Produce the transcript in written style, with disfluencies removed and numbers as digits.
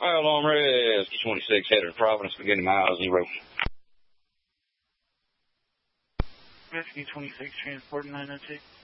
Alarm res, 26 headed to Providence, beginning mile 0. Rescue 26, transport 902.